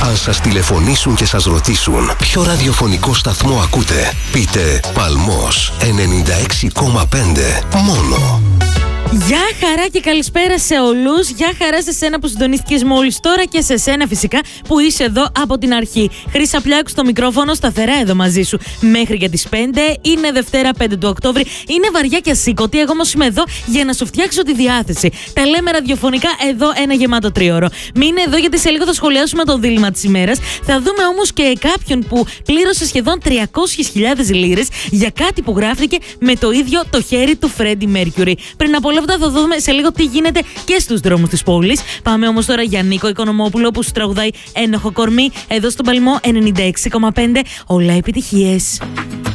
Αν σας τηλεφωνήσουν και σας ρωτήσουν ποιο ραδιοφωνικό σταθμό ακούτε, πείτε Παλμός 96,5 μόνο. Γεια χαρά και καλησπέρα σε όλους. Γεια χαρά σε σένα που συντονίστηκες μόλις τώρα και σε σένα φυσικά που είσαι εδώ από την αρχή. Χρύσα Πλιάκου στο μικρόφωνο, σταθερά εδώ μαζί σου μέχρι για τις 5. Είναι Δευτέρα 5 του Οκτώβρη. Είναι βαριά και ασήκωτη. Εγώ όμως είμαι εδώ για να σου φτιάξω τη διάθεση. Τα λέμε ραδιοφωνικά εδώ ένα γεμάτο τρίωρο. Μείνε εδώ γιατί σε λίγο θα σχολιάσουμε το δίλημμα της ημέρας. Θα δούμε όμως και κάποιον που πλήρωσε σχεδόν 300.000 λίρες για κάτι που γράφτηκε με το ίδιο το χέρι του Φρέντι Μέρκιουρι. Πριν από όλα αυτά θα δούμε σε λίγο τι γίνεται και στους δρόμους της πόλης. Πάμε όμως τώρα για Νίκο Οικονομόπουλο που σου τραγουδάει Ένοχο κορμί εδώ στον Παλμό 96,5. Όλα επιτυχίες.